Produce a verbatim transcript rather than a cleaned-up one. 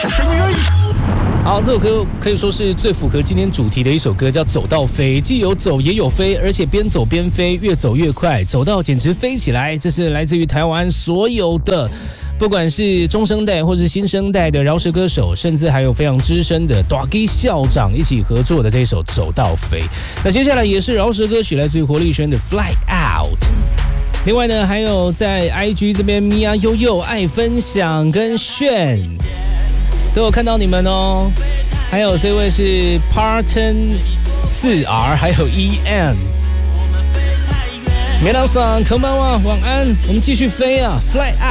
是声音而已。 好，这首歌可以说是最符合今天主题的一首歌，叫《走到飞》，既有走也有飞，而且边走边飞，越走越快，走到简直飞起来。这是来自于台湾所有的，不管是中生代或是新生代的饶舌歌手，甚至还有非常资深的大基校长一起合作的这首《走到飞》。那接下来也是饶舌歌曲，来自于活力轩的《Fly Out》。另外呢，还有在 I G 这边，米娅悠悠爱分享跟炫都有看到你们哦。还有这位是 Parton 四 R， 还有 E M。皆さんこんばんは，晚安，我们继续飞啊 ，Fly